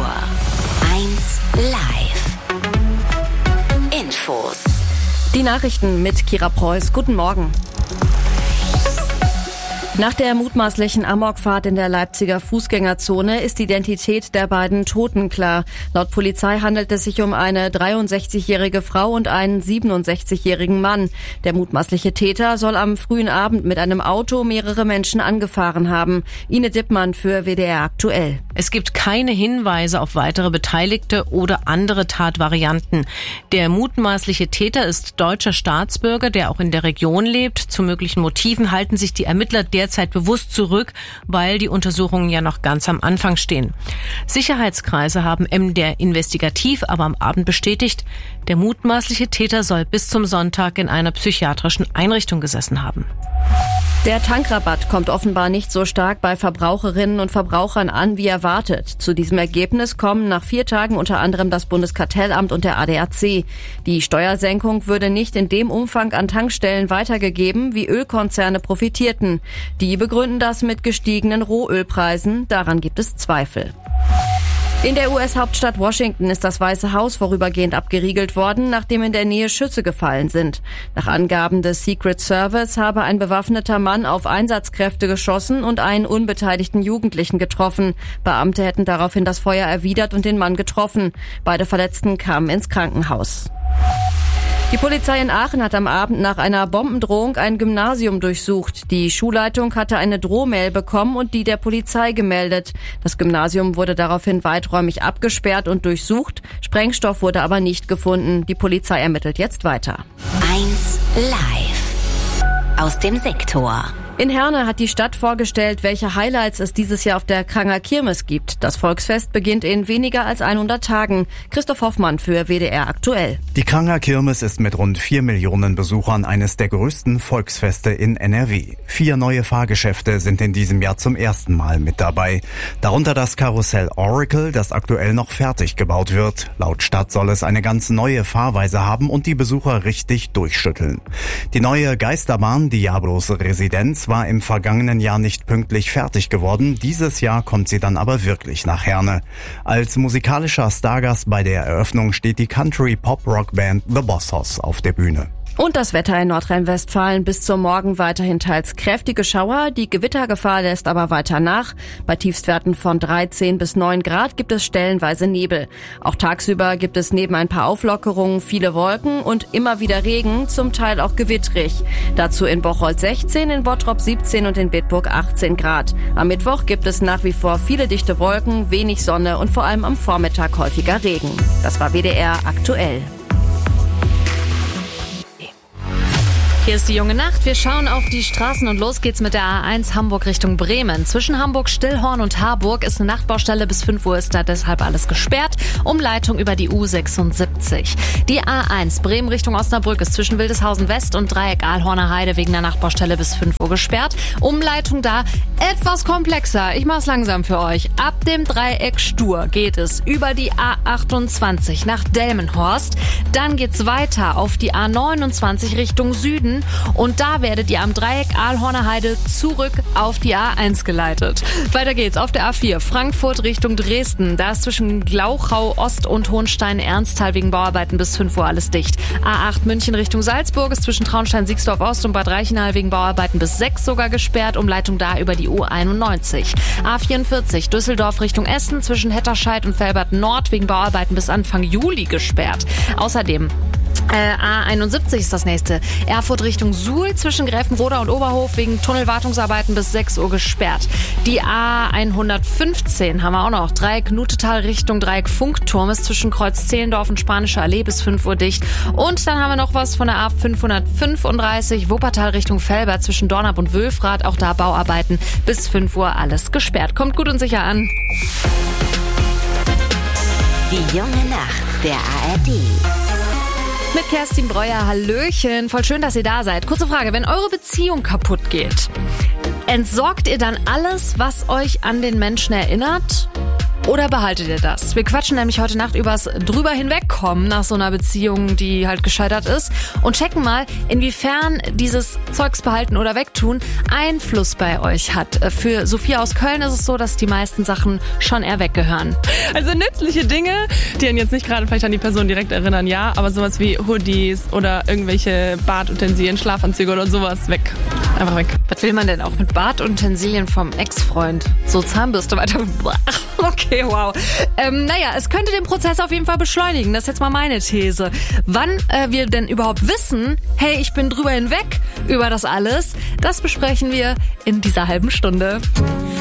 1 Live. Infos. Die Nachrichten mit Kira Preuß. Guten Morgen. Nach der mutmaßlichen Amokfahrt in der Leipziger Fußgängerzone ist die Identität der beiden Toten klar. Laut Polizei handelt es sich um eine 63-jährige Frau und einen 67-jährigen Mann. Der mutmaßliche Täter soll am frühen Abend mit einem Auto mehrere Menschen angefahren haben. Ine Dippmann für WDR aktuell. Es gibt keine Hinweise auf weitere Beteiligte oder andere Tatvarianten. Der mutmaßliche Täter ist deutscher Staatsbürger, der auch in der Region lebt. Zu möglichen Motiven halten sich die Ermittler derzeit bewusst zurück, weil die Untersuchungen ja noch ganz am Anfang stehen. Sicherheitskreise haben MDR investigativ aber am Abend bestätigt, der mutmaßliche Täter soll bis zum Sonntag in einer psychiatrischen Einrichtung gesessen haben. Der Tankrabatt kommt offenbar nicht so stark bei Verbraucherinnen und Verbrauchern an, wie erwartet. Zu diesem Ergebnis kommen nach 4 Tagen unter anderem das Bundeskartellamt und der ADAC. Die Steuersenkung würde nicht in dem Umfang an Tankstellen weitergegeben, wie Ölkonzerne profitierten. Die begründen das mit gestiegenen Rohölpreisen. Daran gibt es Zweifel. In der US-Hauptstadt Washington ist das Weiße Haus vorübergehend abgeriegelt worden, nachdem in der Nähe Schüsse gefallen sind. Nach Angaben des Secret Service habe ein bewaffneter Mann auf Einsatzkräfte geschossen und einen unbeteiligten Jugendlichen getroffen. Beamte hätten daraufhin das Feuer erwidert und den Mann getroffen. Beide Verletzten kamen ins Krankenhaus. Die Polizei in Aachen hat am Abend nach einer Bombendrohung ein Gymnasium durchsucht. Die Schulleitung hatte eine Drohmail bekommen und die der Polizei gemeldet. Das Gymnasium wurde daraufhin weiträumig abgesperrt und durchsucht. Sprengstoff wurde aber nicht gefunden. Die Polizei ermittelt jetzt weiter. 1 Live. Aus dem Sektor. In Herne hat die Stadt vorgestellt, welche Highlights es dieses Jahr auf der Kranger Kirmes gibt. Das Volksfest beginnt in weniger als 100 Tagen. Christoph Hoffmann für WDR aktuell. Die Kranger Kirmes ist mit rund 4 Millionen Besuchern eines der größten Volksfeste in NRW. 4 neue Fahrgeschäfte sind in diesem Jahr zum ersten Mal mit dabei. Darunter das Karussell Oracle, das aktuell noch fertig gebaut wird. Laut Stadt soll es eine ganz neue Fahrweise haben und die Besucher richtig durchschütteln. Die neue Geisterbahn Diablos Residenz war im vergangenen Jahr nicht pünktlich fertig geworden. Dieses Jahr kommt sie dann aber wirklich nach Herne. Als musikalischer Stargast bei der Eröffnung steht die Country-Pop-Rock-Band The Boss Hoss auf der Bühne. Und das Wetter in Nordrhein-Westfalen bis zum Morgen weiterhin teils kräftige Schauer. Die Gewittergefahr lässt aber weiter nach. Bei Tiefstwerten von 13 bis 9 Grad gibt es stellenweise Nebel. Auch tagsüber gibt es neben ein paar Auflockerungen viele Wolken und immer wieder Regen, zum Teil auch gewittrig. Dazu in Bocholt 16, in Bottrop 17 und in Bitburg 18 Grad. Am Mittwoch gibt es nach wie vor viele dichte Wolken, wenig Sonne und vor allem am Vormittag häufiger Regen. Das war WDR aktuell. Hier ist die junge Nacht. Wir schauen auf die Straßen und los geht's mit der A1 Hamburg Richtung Bremen. Zwischen Hamburg-Stillhorn und Harburg ist eine Nachtbaustelle. Bis 5 Uhr ist da deshalb alles gesperrt. Umleitung über die U76. Die A1 Bremen Richtung Osnabrück ist zwischen Wildeshausen West und Dreieck Ahlhorner Heide wegen der Nachtbaustelle bis 5 Uhr gesperrt. Umleitung da etwas komplexer. Ich mach's langsam für euch. Ab dem Dreieck Stur geht es über die A28 nach Delmenhorst. Dann geht's weiter auf die A29 Richtung Süden. Und da werdet ihr am Dreieck Ahlhorner Heide zurück auf die A1 geleitet. Weiter geht's auf der A4 Frankfurt Richtung Dresden. Da ist zwischen Glauchau Ost und Hohenstein-Ernsthal wegen Bauarbeiten bis 5 Uhr alles dicht. A8 München Richtung Salzburg ist zwischen Traunstein-Siegsdorf Ost und Bad Reichenhall wegen Bauarbeiten bis 6 sogar gesperrt. Umleitung da über die U91. A44 Düsseldorf Richtung Essen zwischen Hetterscheid und Velbert Nord wegen Bauarbeiten bis Anfang Juli gesperrt. Außerdem A71 ist das nächste. Erfurt Richtung Suhl zwischen Gräfenroda und Oberhof wegen Tunnelwartungsarbeiten bis 6 Uhr gesperrt. Die A115 haben wir auch noch. Dreieck Nutetal Richtung Dreieck Funkturm ist zwischen Kreuz Zehlendorf und Spanische Allee bis 5 Uhr dicht. Und dann haben wir noch was von der A535 Wuppertal Richtung Velbert zwischen Dornap und Wülfrath. Auch da Bauarbeiten bis 5 Uhr alles gesperrt. Kommt gut und sicher an. Die junge Nacht der ARD. Mit Kerstin Breuer, hallöchen. Voll schön, dass ihr da seid. Kurze Frage, wenn eure Beziehung kaputt geht, entsorgt ihr dann alles, was euch an den Menschen erinnert? oder behaltet ihr das? Wir quatschen nämlich heute Nacht übers drüber hinwegkommen nach so einer Beziehung, die halt gescheitert ist und checken mal, inwiefern dieses Zeugs behalten oder wegtun Einfluss bei euch hat. Für Sophia aus Köln ist es so, dass die meisten Sachen schon eher weggehören. Also nützliche Dinge, die einen jetzt nicht gerade vielleicht an die Person direkt erinnern, ja, aber sowas wie Hoodies oder irgendwelche Badutensilien, Schlafanzüge oder sowas, weg. Einfach weg. Was will man denn auch mit Badutensilien vom Ex-Freund? So Zahnbürste weiter. Okay, wow. Naja, es könnte den Prozess auf jeden Fall beschleunigen. Das ist jetzt mal meine These. Wann wir denn überhaupt wissen, hey, ich bin drüber hinweg über das alles, das besprechen wir in dieser halben Stunde.